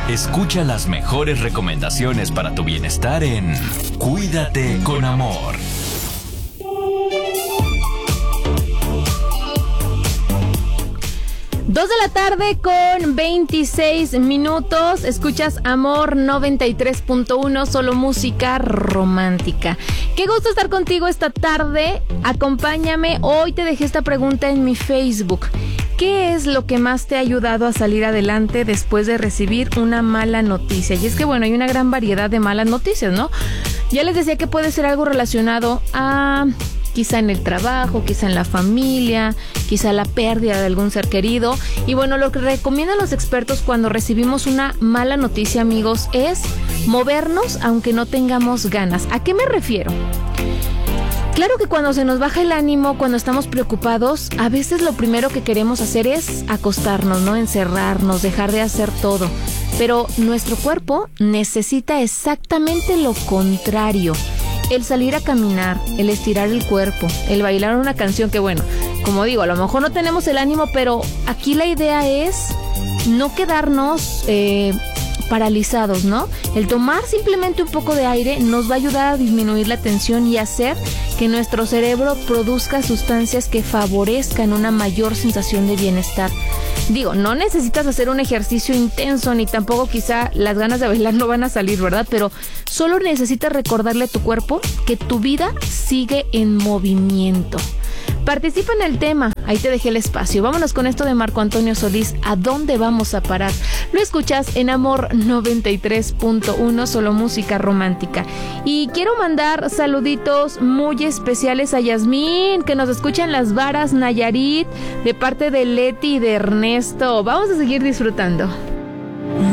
Escucha las mejores recomendaciones para tu bienestar en Cuídate con Amor. Dos de la tarde con 26 minutos. Escuchas Amor 93.1, solo música romántica. Qué gusto estar contigo esta tarde. Acompáñame. Hoy te dejé esta pregunta en mi Facebook. ¿Qué es lo que más te ha ayudado a salir adelante después de recibir una mala noticia? Y es que, bueno, hay una gran variedad de malas noticias, ¿no? Ya les decía que puede ser algo relacionado a... quizá en el trabajo, quizá en la familia, quizá la pérdida de algún ser querido. Y bueno, lo que recomiendan los expertos cuando recibimos una mala noticia, amigos, es movernos aunque no tengamos ganas. ¿A qué me refiero? Claro que cuando se nos baja el ánimo, cuando estamos preocupados, a veces lo primero que queremos hacer es acostarnos, ¿no? Encerrarnos, dejar de hacer todo. Pero nuestro cuerpo necesita exactamente lo contrario. El salir a caminar, el estirar el cuerpo, el bailar una canción que, bueno, como digo, a lo mejor no tenemos el ánimo, pero aquí la idea es no quedarnos paralizados, ¿no? El tomar simplemente un poco de aire nos va a ayudar a disminuir la tensión y hacer que nuestro cerebro produzca sustancias que favorezcan una mayor sensación de bienestar. Digo, no necesitas hacer un ejercicio intenso, ni tampoco quizá las ganas de bailar no van a salir, ¿verdad? Pero solo necesitas recordarle a tu cuerpo que tu vida sigue en movimiento. Participa en el tema, ahí te dejé el espacio. Vámonos con esto de Marco Antonio Solís, ¿a dónde vamos a parar? Lo escuchas en Amor 93.1, solo música romántica. Y quiero mandar saluditos muy especiales a Yasmín, que nos escucha en Las Varas, Nayarit, de parte de Leti y de Ernesto. Vamos a seguir disfrutando.